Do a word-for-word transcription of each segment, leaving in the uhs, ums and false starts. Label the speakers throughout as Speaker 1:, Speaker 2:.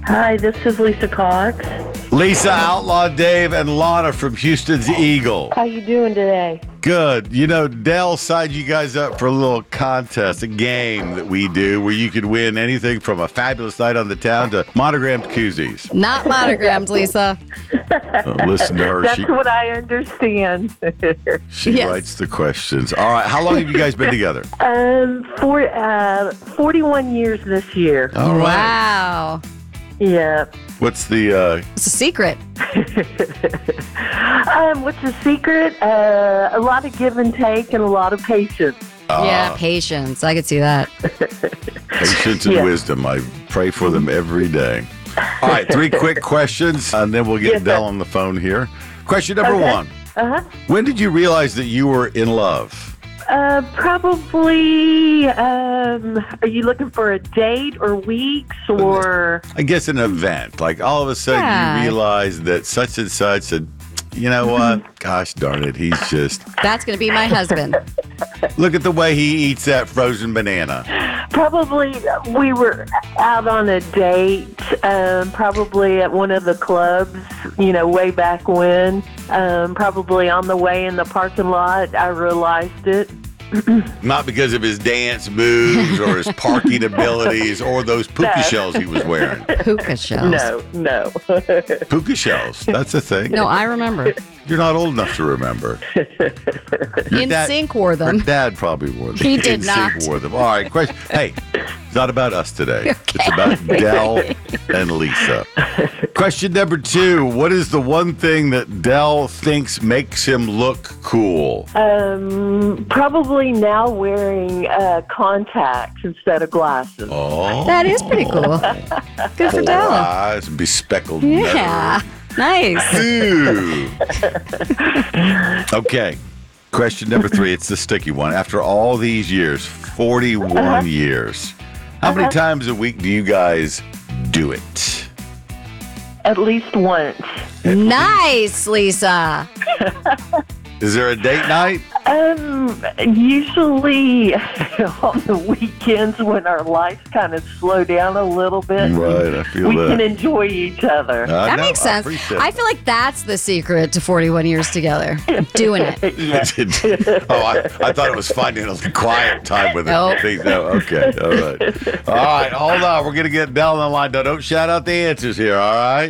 Speaker 1: Hi, this is Lisa Cox.
Speaker 2: Lisa, Outlaw Dave, and Lana from Houston's Eagle.
Speaker 1: How you doing today?
Speaker 2: Good. You know, Dell signed you guys up for a little contest, a game that we do where you could win anything from a fabulous night on the town to monogrammed koozies.
Speaker 3: Not monogrammed, Lisa.
Speaker 2: Uh, listen to her.
Speaker 1: That's
Speaker 2: She,
Speaker 1: what I understand.
Speaker 2: she
Speaker 3: Yes.
Speaker 2: writes the questions. All right. How long have you guys been together?
Speaker 1: um, for uh, forty-one years this year.
Speaker 2: All right.
Speaker 3: Wow.
Speaker 1: Yeah.
Speaker 2: What's the, uh,
Speaker 3: It's a secret.
Speaker 1: Um, what's the secret? Uh, a lot of give and take and a lot of patience.
Speaker 3: yeah, patience. I could see that.
Speaker 2: patience and
Speaker 1: Yeah.
Speaker 2: wisdom? I pray for them every day. All right. Three quick questions, and then we'll get
Speaker 1: Yes, sir.
Speaker 2: Dell on the phone here. Question number
Speaker 1: Okay.
Speaker 2: one.
Speaker 1: Uh-huh.
Speaker 2: When did you realize that you were in love?
Speaker 1: Uh, probably, um, are you looking for a date or weeks or?
Speaker 2: I guess an event. Like all of a sudden
Speaker 3: Yeah.
Speaker 2: you realize that such and such, and you know what? Gosh darn it, he's just,
Speaker 3: That's going to be my husband.
Speaker 2: look at the way he eats that frozen banana.
Speaker 1: Probably we were out on a date, um, probably at one of the clubs, you know, way back when. Um, probably on the way in the parking lot, I realized it.
Speaker 2: Not because of his dance moves or his parking abilities or those puka
Speaker 1: No.
Speaker 2: shells he was wearing.
Speaker 3: Puka shells.
Speaker 1: No, no.
Speaker 2: Puka shells, that's a thing.
Speaker 3: No, I remember.
Speaker 2: You're not old enough to remember. Your
Speaker 3: In
Speaker 2: dad-
Speaker 3: sync wore
Speaker 2: Your
Speaker 3: them.
Speaker 2: dad probably wore them.
Speaker 3: He did
Speaker 2: In
Speaker 3: not.
Speaker 2: sync wore them. All right, question. Hey, it's not about us today. It's about Dell and Lisa. Question number two. What is the one thing that Dell thinks makes him look cool?
Speaker 1: Um, probably now wearing uh, contacts instead of glasses.
Speaker 2: Oh.
Speaker 3: That is pretty cool. Good for
Speaker 2: Four
Speaker 3: Dell.
Speaker 2: eyes and bespeckled
Speaker 3: Yeah. Nice.
Speaker 2: nose. Ooh. Okay. Question number three. It's the sticky one. After all these years, forty-one
Speaker 1: Uh-huh.
Speaker 2: years, how many times a week do you guys do it?
Speaker 1: At least once.
Speaker 3: Nice, Lisa.
Speaker 2: Is there a date night?
Speaker 1: Um, usually on the weekends when our lives kind of slow down a little bit,
Speaker 2: Right, I feel
Speaker 1: we
Speaker 2: that.
Speaker 1: can enjoy each other.
Speaker 2: I
Speaker 3: That
Speaker 2: know,
Speaker 3: makes
Speaker 2: I
Speaker 3: sense.
Speaker 2: appreciate
Speaker 3: I
Speaker 2: that.
Speaker 3: feel like that's the secret to forty-one years together. Doing it.
Speaker 1: Yeah.
Speaker 2: oh, I, I thought it was finding a quiet time with it.
Speaker 3: Nope.
Speaker 2: Think- No, okay, all right. All right, hold on. We're going to get Dell on the line. Don't, don't shout out the answers here, all right?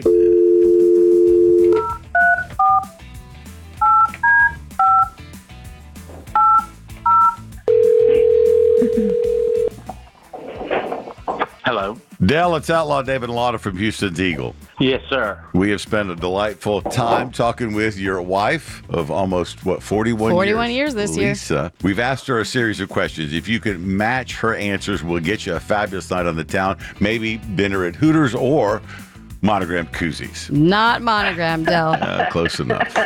Speaker 4: Hello.
Speaker 2: Dell, it's Outlaw David Lana from Houston's Eagle.
Speaker 4: Yes, sir.
Speaker 2: We have spent a delightful time talking with your wife of almost, what, forty-one years?
Speaker 3: forty-one years this year.
Speaker 2: Lisa. We've asked her a series of questions. If you can match her answers, we'll get you a fabulous night on the town, maybe dinner at Hooters or monogrammed koozies.
Speaker 3: Not monogrammed, Dell.
Speaker 2: Uh, close enough.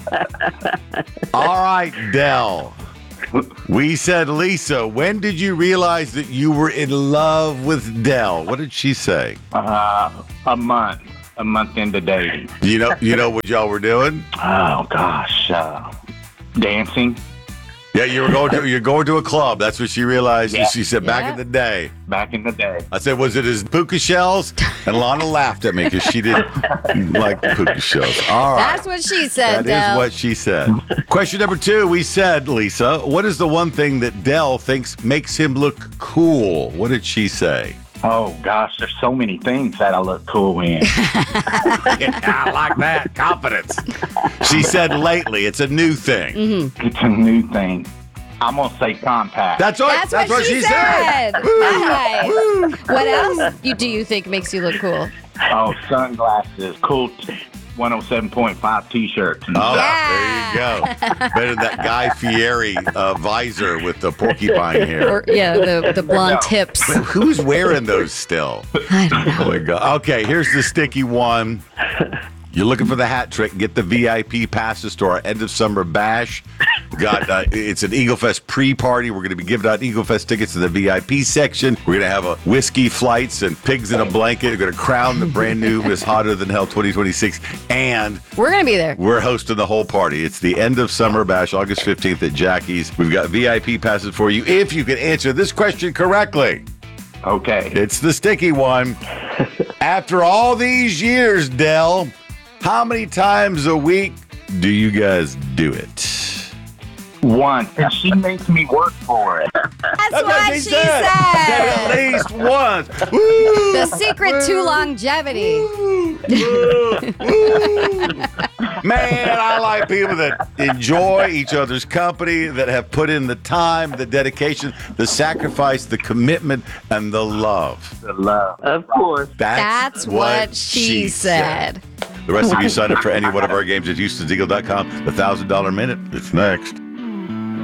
Speaker 2: All right, Dell. We said, Lisa, when did you realize that you were in love with Dell? What did she say?
Speaker 4: Uh, a month. A month into dating.
Speaker 2: You know, you know what y'all were doing?
Speaker 4: Oh, gosh. Uh, dancing.
Speaker 2: Yeah, you were going to you're going to a club. That's what she realized.
Speaker 4: Yeah.
Speaker 2: She said back
Speaker 3: Yeah.
Speaker 2: in the day.
Speaker 4: Back in the day.
Speaker 2: I said, was it his puka shells? And Lana laughed at me because she didn't like the puka shells. All right.
Speaker 3: That's what she said,
Speaker 2: That
Speaker 3: Dell.
Speaker 2: is what she said. Question number two, we said, Lisa, what is the one thing that Dell thinks makes him look cool? What did she say?
Speaker 4: Oh, gosh. There's so many things that I look cool in.
Speaker 2: Yeah, I like that. Confidence. She said lately, it's a new thing.
Speaker 3: Mm-hmm.
Speaker 4: It's a new thing. I'm going to say compact.
Speaker 2: That's right.
Speaker 3: That's, what, she, said.
Speaker 2: Woo,
Speaker 3: Nice.
Speaker 2: woo.
Speaker 3: What else you, do you think makes you look cool?
Speaker 4: Oh, sunglasses. Cool t- one oh seven point five T-shirts. And
Speaker 2: Oh,
Speaker 3: Yeah.
Speaker 2: there you go. Better than that Guy Fieri uh, visor with the porcupine hair.
Speaker 3: Or yeah, the the blonde
Speaker 4: No.
Speaker 3: tips.
Speaker 2: Who's wearing those still?
Speaker 3: I don't know.
Speaker 2: Oh my God. Okay, here's the sticky one. You're looking for the hat trick. Get the V I P passes to our end of summer bash. We got uh, it's an Eagle Fest pre-party. We're going to be giving out Eagle Fest tickets in the V I P section. We're going to have a whiskey flights and pigs in a blanket. We're going to crown the brand new Miss Hotter Than Hell twenty twenty-six, and
Speaker 3: We're gonna be there.
Speaker 2: we're hosting the whole party. It's the end of summer bash, August fifteenth at Jackie's. We've got V I P passes for you if you can answer this question correctly.
Speaker 4: Okay.
Speaker 2: It's the sticky one. After all these years, Dell, how many times a week do you guys do it?
Speaker 4: Once, and she makes me work for it.
Speaker 3: That's, what she said.
Speaker 2: At least once. Woo!
Speaker 3: The secret to longevity.
Speaker 2: Man, I like people that enjoy each other's company, that have put in the time, the dedication, the sacrifice, the commitment, and the love.
Speaker 4: The love.
Speaker 1: Of course.
Speaker 2: That's,
Speaker 3: That's what she said.
Speaker 2: The rest of you sign up for any one of our games at Houstons Eagle dot com. The one thousand dollars minute. It's next.